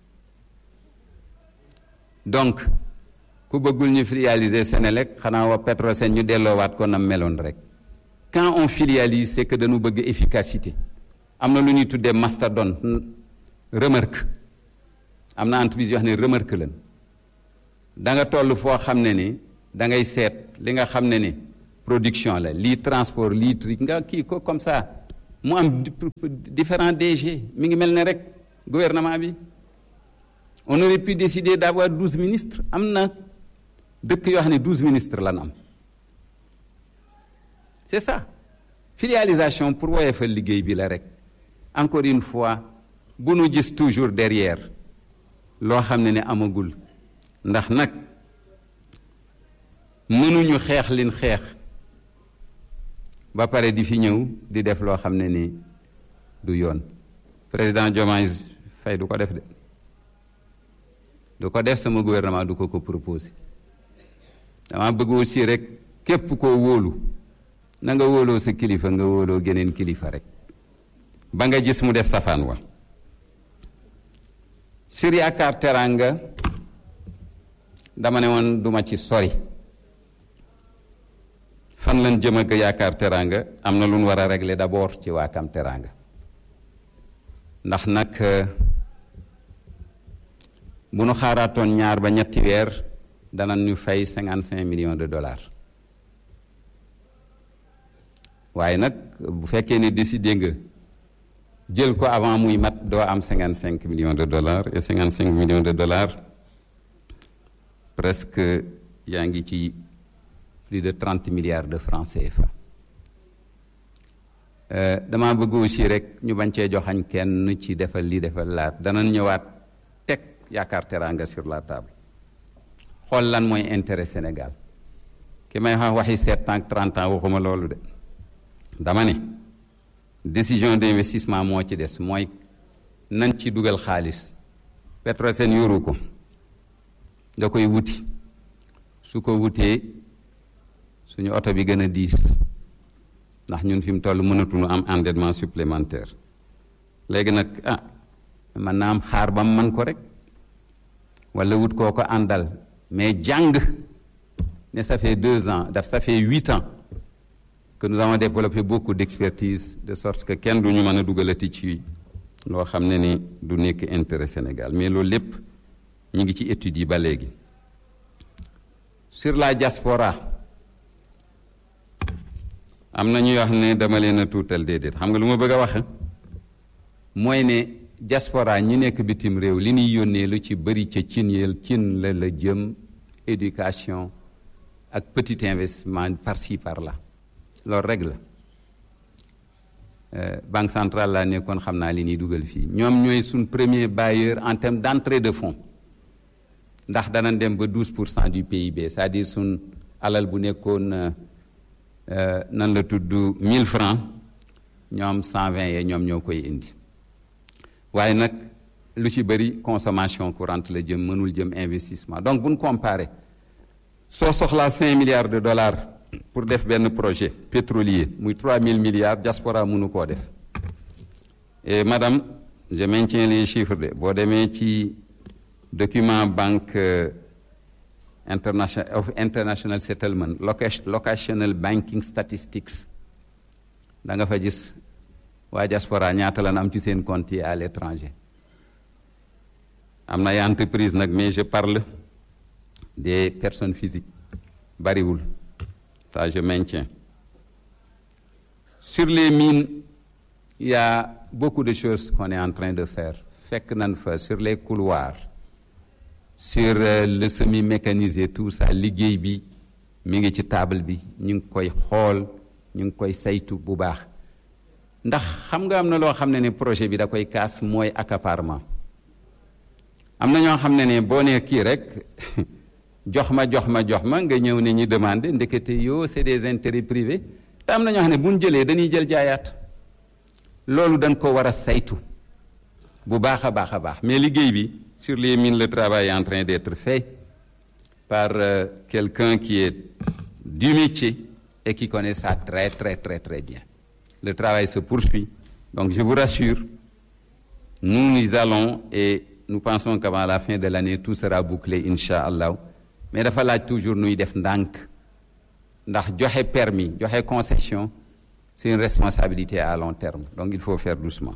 donc ku bëggul ñu filialiser Sénélec xanaa wa Petrosen ñu delloowaat ko nam meloon rek quand on filialise c'est que dañu bëgg efficacité am na lu ñuy tuddee mastodonte remarque am na entreprise yoo xam ne remarque lan da nga toll foo xam ne ni da ngay seet li nga xam ne ni production la lii transport lii tri nga kii ko comme ça mu am différents D G mi ngi mel ne rek gouvernement bi on aurait pu décider d'avoir douze ministres am na dëkk yoo xam ne douze ministres lan am c'est ça filialisation pour woyofal liggéey bi la rek encore une fois bu nu gis toujours derrière loo xam ne ne amagul ndax nag mënuñu xeex lin xeex ba pare di fi ñëw di def loo xam ne ni du yoon président Diomaye Faye du ko def de du ko def sama gouvernement du ko ko proposé dama bëgg aussi rek képp koo wóolu na nga wóoloo sa kilifa nga wóoloo geneen kilifa rek ba nga gis mu def safaan wa sur yaakaar teranga dama ne woon duma ci sori fan lañ jëm ak yaakaar teranga am na lu ñu war a régler d'abord ci waakam teranga ndax nag bu nu xaaraatoon ñaar ba ñetti weer dana ñu fay cinquante cinq millions de dollars waaye nag bu fekkee ne décidé nga jël ko avant muy mat doo am cinquante cinq millions de dollars et cinquante cinq millions de dollars presque yaa ngi ci plus de trente milliards de francs C F A dama bëgg aussi rek ñu bañ cee joxañ kenn ci defal lii defal laat danañ ñëwaat teg yaakaar teranga sur la table xool lan mooy intérêt Sénégal ki may wax waxi sept ans trente ans waxuma loolu de dama ne décision d'investissement moo ci des mooy nañ ci dugal xaalis Petrosen yoru ko da koy wuti su ko wutee suñu oto bi gën a diis ndax ñun fi mu toll mënatuñu am endettement supplémentaire léegi nag ah man naa am xaar ba mu man ko rek wala wut koo ko àndal mais jàng ne ça fait deux ans daf ça fait huit ans que nous avons développé beaucoup d'expertise de sorte que kenn du ñu mën a dugalati ci loo xam ne ni du nekk intérêt Sénégal mais loolu lépp ñu ngi ci études yi ba léegi sur la diaspora am na ñuy wax ne dama leen a tuutal déedéet xam nga lu ma bëgg a wax mooy ne diaspora ñi nekk bitim réew li ñuy yónnee lu ci bëri ca cin yel cin la la jëm éducation ak petit investissement par-ci par-là loolu rek la banque centrale laa nekkoon xam naa li ñuy dugal fii ñoom ñooy suñ premier bailleur en termes d'entrée de fonds ndax danañ dem ba douze pour cent du P I B c'est-à-dire suñ alal bu nekkoon nan la tudd mille francs ñoom cent vingt yee ñoom ñoo koy indi waaye nag lu ci bëri consommation courante la jëm mënul jëm investissement donc bu ñu comparé soo soxlaa cinq milliards de dollars pour def benn projet pétrolier muy trois mille milliards diaspora mënu koo def et madame je maintiens les chiffres de boo demee ci document banque international of international settlement locational banking statistics da nga fa gis waa diaspora ñaata lan am ci seen compte yi à l'étranger am na ay entreprise nag mais je parle des personnes physiques bariwul ça je maintiens sur les mines il y a beaucoup de choses qu'on est en train de faire fekk nañ fa sur les couloirs sur le semi mécanisé tout ça liggéey bi mi ngi ci table bi ñu ngi koy xool ñu ngi koy saytu bu baax ndax xam nga am na loo xam ne ne projet bi da koy kaas mooy accaparement am na ñoo xam ne ne boo nee kii rek jox ma jox ma jox ma nga ñëw ne ñi demandé ndekete yoo c'est des intérêts privés te am na ñoo xam ne bu ñu jëlee dañuy jël jaayaat loolu dañ ko war a saytu bu baax a baax a baax mais liggéey bi sur les mines le travail est en train d'être fait par euh, quelqu'un qui est du métier et qui connaît ça très très très très bien. Le travail se poursuit. Donc je vous rassure, nous nous allons et nous pensons qu'avant la fin de l'année tout sera bouclé inch'Allah. Mais dafa laaj toujours nuy def ndànk ndax joxe permis joxe concession c'est une responsabilité à long terme. Donc il faut faire doucement.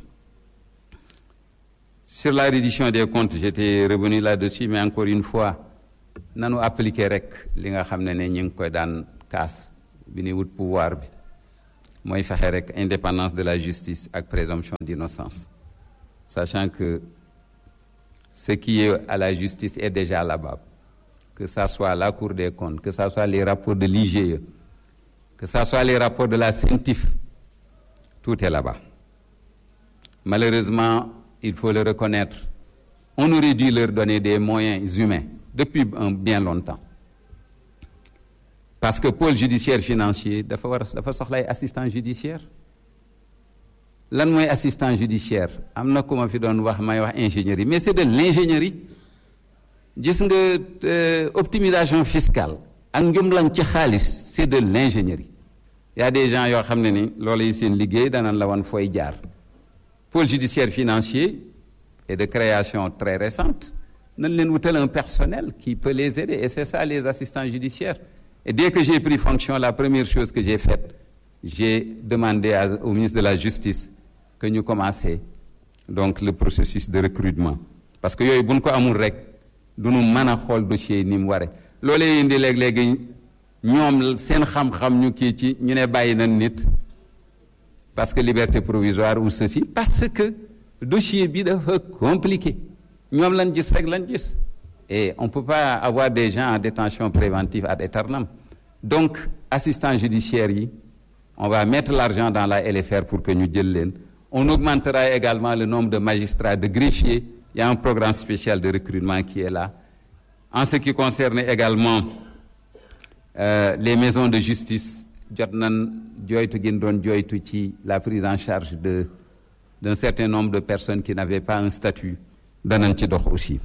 Sur la reddition des comptes, j'étais revenu là-dessus, mais encore une fois, nanu appliquer rek li nga xam ne ne ñu ngi koy daan kaas bi ni wut pouvoir bi mooy fexe rek indépendance de la justice ak présomption d'innocence, sachant que ce qui est à la justice est déjà là-bas, que ça soit la Cour des comptes, que ça soit les rapports de l'I G E, que ça soit les rapports de la CENTIF, tout est là-bas. Malheureusement, il faut le reconnaître, on aurait dû leur donner des moyens humains depuis un bien longtemps. Parce que pôle judiciaire financier dafa war dafa soxlay assistant judiciaire. Lan mooy assistant judiciaire am na ku ma fi doon wax may wax ingénierie, mais c'est de l'ingénierie. Gis nga optimisation fiscale ak njumlañ ci xaalis, c'est de l'ingénierie. Il y a des gens yoo xam ne ni loolu yi seen liggéey danañ la wan fooy jaar. Pôle judiciaire financier est de création très récente. Nañ leen wutal un personnel qui peut les aider, et c'est ça les assistants judiciaires. Et dès que j'ai pris fonction, la première chose que j'ai faite, j'ai demandé à, au ministre de la Justice que nous commencions donc le processus de recrutement. Parce que yooyu buñ ko amul rek du ñu mën a xool dossier ni mu ware loolee indi léeg-léegi ñoom seen xam-xam ñu kii ci ñu ne bàyyi nañ nit parce que liberté provisoire ou ceci, parce que dossier bi dafa compliqué ñoom lañ gis rek lañ gis. Et on ne peut pas avoir des gens en détention préventive ad aeternam. Donc, assistant judiciaire, on va mettre l'argent dans la L F R pour que nous disions. On augmentera également le nombre de magistrats, de greffiers. Il y a un programme spécial de recrutement qui est là. En ce qui concerne également euh, les maisons de justice, la prise en charge de, d'un certain nombre de personnes qui n'avaient pas un statut dans aussi.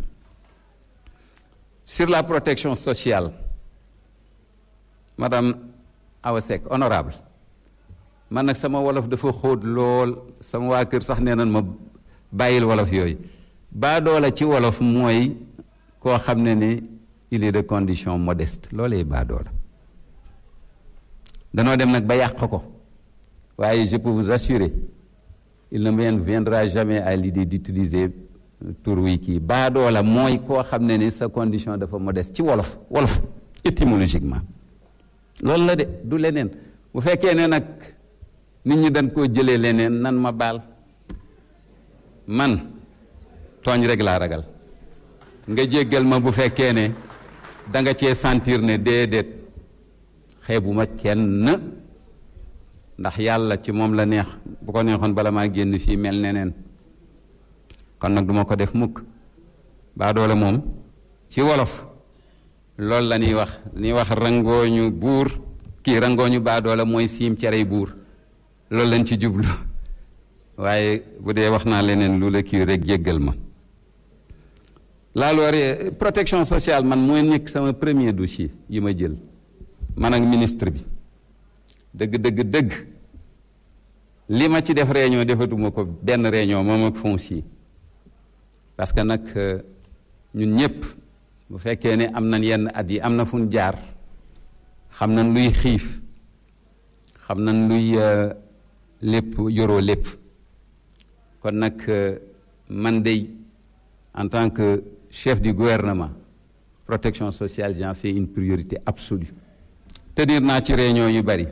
Sur la protection sociale, Madame Awasek, honorable, man nag sama wolof dafa xóot lool sama waa kër sax nee nañ ma bàyyil wolof yooyu baadoola ci wolof mooy koo xam ne ni il est de condition modeste loolee baadoola danoo dem nag ba yàq ko waaye je peux vous assurer il ne me viendra jamais à l'idée d'utiliser tur wi kii baadoola mooy koo xam ne ni sa condition dafa modeste ci wolof wolof étymologiquement loolu la de du leneen bu fekkee ne nag nit ñi dañ koo jëlee leneen nan ma baal man tooñ rek laa ragal nga jéggal ma bu fekkee ne da nga cee sentir ne déedéet xeebuma kenn ndax yàlla ci moom la neex bu ko neexoon bala maa génn fii mel neneen kon nag duma ko def mukk baa doole moom ci wolof loolu la ñuy wax ñuy wax rangooñu buur kii rangooñu baa doole mooy siim cerey buur loolu lañ ci jublu waaye bu dee wax naa leneen lu la kii rek jéggal ma la loi protection sociale man mooy nekk sama premier dossier yi ma jël man ak ministre bi dëgg dëgg dëgg li ma ci def réunion defatuma ko benn réunion moom ak foncier parce que nag ñun ñëpp bu fekkee ne am nañ yenn at yi am na fu ñu jaar xam nañ luy xiif xam nañ luy lépp yoroo lépp kon nag man dey en tant que chef du gouvernement protection sociale j'en fais une priorité absolue tenir naa ci réunion yu bari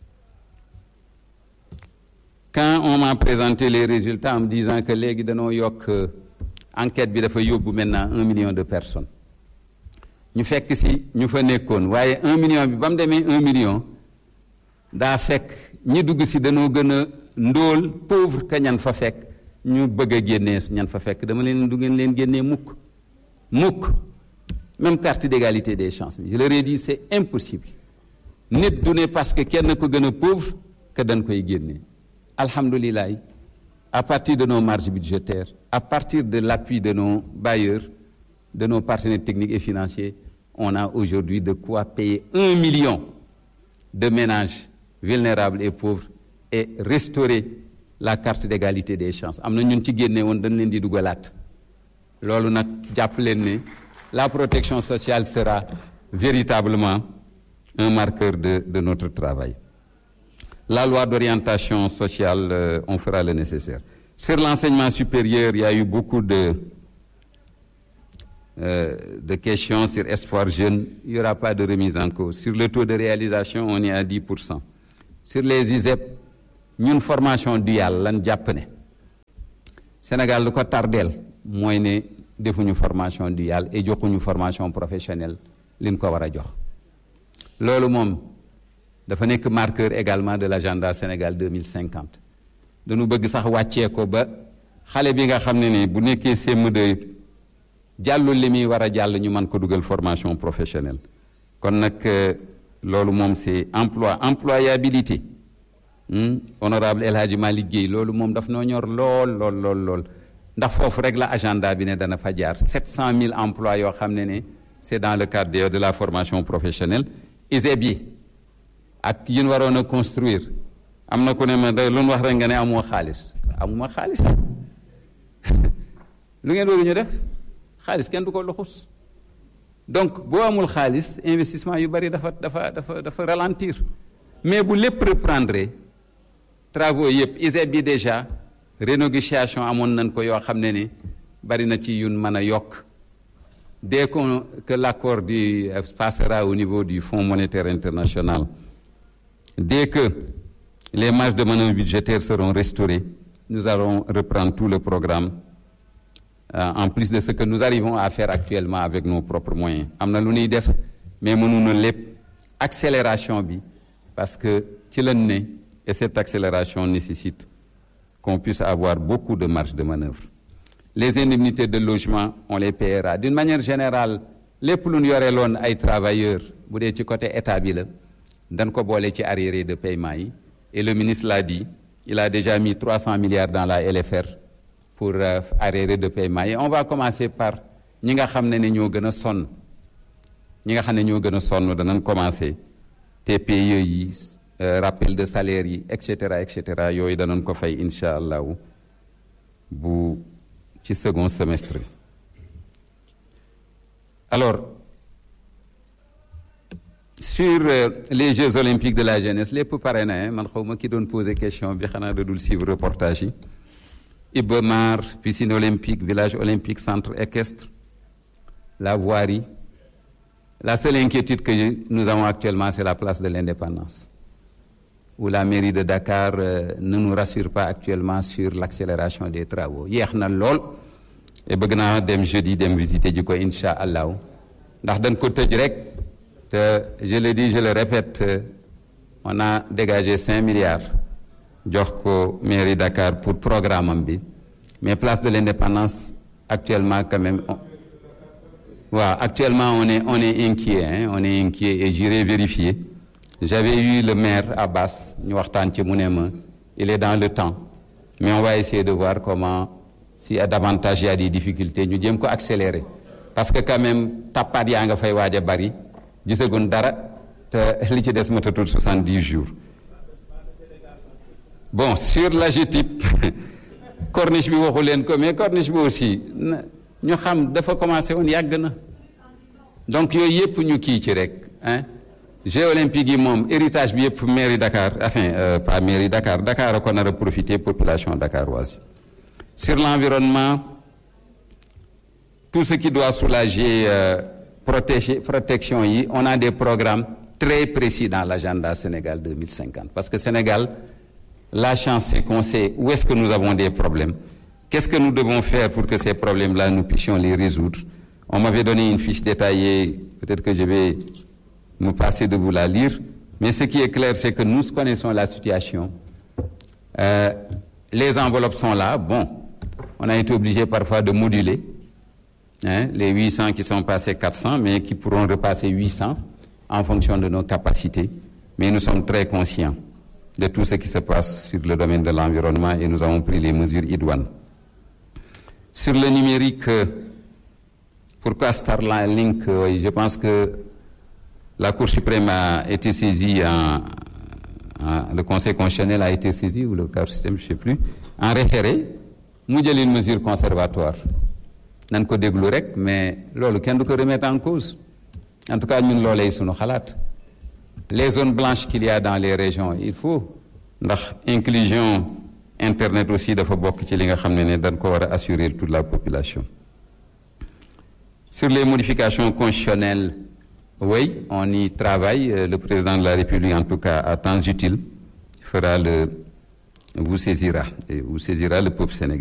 quand on m'a présenté les résultats en me disant que léegi dañoo yokk enquête bi dafa yóbbu maintenant un million de personnes ñu fekk si ñu fa nekkoon waaye un million bi ba mu demee un million daa fekk ñi dugg si dañoo gën a ndóol pauvre que ñan fa fekk ñu bëgg a génnee ñan fa fekk dama leen du ngeen leen génnee mukk mukk même carte d'égalité des chances je leur ai dit c'est impossible nit du ne parce que kenn ko gën a pauvre que dañ koy génnee alhamdulilah à partir de nos marges budgétaires à partir de l'appui de nos bailleurs de nos partenaires techniques et financiers on a aujourd'hui de quoi payer un million de ménages vulnérables et pauvres et restaurer la carte d'égalité des chances am na ñun ci génne woon dañ leen di dugalaat loolu nag jàpp leen ne la protection sociale sera véritablement un marqueur de de notre travail. La loi d'orientation sociale, euh, on fera le nécessaire. Sur l'enseignement supérieur, il y a eu beaucoup de euh, de questions sur Espoir Jeune. Il n'y aura pas de remise en cause. Sur le taux de réalisation, on est à dix pour cent. Sur les I S E P, ñun formation duale lan jàpp ne Sénégal lu ko tardeel mooy ne defuñu formation duale et joxuñu formation professionnelle liñ ko war a jox loolu moom dafa nekk marqueur également de l'agenda Sénégal deux mille cinquante dañu bëgg sax wàccee ko ba xale bi nga xam ne ni bu nekkee C M deux jàllul li muy war a jàll ñu mën ko dugal formation professionnelle kon nag loolu moom c'est emploi employabilité honorable El Hadji Malick Guèye loolu moom daf noo ñor lool lool lool lool ndax foofu rek la agenda bi ne dana fa jaar sept cent mille emplois yoo xam ne ne c'est dans le cadre de la formation professionnelle I S E B yi ak yin waroon a construire am na ku ne ma da lu ñu wax rek nga ne amoo xaalis amuma xaalis lu ngeen bëgg ñu def xaalis kenn du ko luxus donc boo amul xaalis investissement yu bari dafa dafa dafa dafa ralentir mais bu lépp reprendre travaux yëpp I S E B bi déjà renégociation amoon nañ ko yoo xam ne ni bari na ci yun mën a yokk dès qu'on que l'accord du passera au niveau du Fonds monétaire international dès que les marges de manœuvre budgétaires seront restaurées nous allons reprendre tout le programme euh, en plus de ce que nous arrivons à faire actuellement avec nos propres moyens am na lu ñuy def mais mënuñu lépp accélération bi parce que ci lañ ne et cette accélération nécessite qu'on puisse avoir beaucoup de marge de manœuvre les indemnités de logement on les paiera d'une manière générale lépp lu ñu yore loon ay travailleurs bu dee ci côté état bi la dañ ko boole ci arriérés de paiement yi et le ministre l'a dit il a déjà mis trois cents milliards dans la L F R pour euh, arriérés de paiement yi on va commencer par ñi nga xam ne ne ñoo gën a sonn ñi nga xam ne ñoo gën a sonn danañ commencer T P E yi euh, rappel de salaire yi et cetera et cetera yooyu danañ ko fay incha allahu bu ci second semestre bi alors sur euh, les Jeux olympiques de la jeunesse lépp pare na man xaw ma ki doon poser question bi xanaa da dul suivre reportage yi Iba Mar piscine olympique village olympique centre équestre la voirie la seule inquiétude que nous avons actuellement c'est la place de l'indépendance où la mairie de Dakar euh, ne nous rassure pas actuellement sur l'accélération des travaux yéex na lool et bëgg naa dem jeudi dem visiter ji ko incha allahu ndax dañ ko tëj rek te je le dis je le répète on a dégagé cinq milliards jox ko mairie Dakar pour programme am bi mais place de l'indépendance actuellement quand même on... waaw actuellement on est on est inquiet hein, on est inquiet et j'irai vérifier j'avais eu le maire Abbas ñu waxtaan ci mu ne ma il est dans le temps mais on va essayer de voir comment si davantage il y a des difficultés ñu jéem ko accélérer parce que quand même tappaat yaa nga fay waaj a bari gisagun dara te li ci des matatul soixante-dix jours bon sur l'AGETIP corniche bi waxu leen ko mais corniche bi aussi ñu xam dafa commencé woon yàgg na donc yooyu yëpp ñu kii ci rek hein Jeux olympiques yi moom héritage bi yëpp mairie Dakar enfin euh, pas mairie Dakar Dakar a ko nar a profiter population dakaroise sur l'environnement tout ce qui doit soulager euh, protéger protection yi on a des programmes très précis dans l'agenda Sénégal deux mille cinquante parce que Sénégal la chance c'est qu'on sait où est-ce que nous avons des problèmes qu'est-ce que nous devons faire pour que ces problèmes-là nous puissions les résoudre on m'avait donné une fiche détaillée peut-être que je vais me passer de vous la lire mais ce qui est clair c'est que nous connaissons la situation euh, les enveloppes sont là bon on a été obligé parfois de moduler hein, les huit cents qui sont passés quatre cents mais qui pourront repasser huit cents en fonction de nos capacités mais nous sommes très conscients de tout ce qui se passe sur le domaine de l'environnement et nous avons pris les mesures idoines sur le numérique pourquoi Starlink oui, je pense que la Cour suprême a été saisie en, en, le Conseil constitutionnel a été saisi ou le Cour suprême je sais plus en référé mu jël une mesure conservatoire nan ko déglu rek mais loolu kenn du ko remettre en cause en tout cas ñun loolee sunu xalaat les zones blanches qu'il y a dans les régions il faut ndax inclusion internet aussi dafa bokk ci li nga xam ne ne dañ ko war a assurer toute la population sur les modifications constitutionnelles oui on y travaille le président de la République en tout cas à temps utile fera le vous saisira, et vous saisira le peuple sénégalais.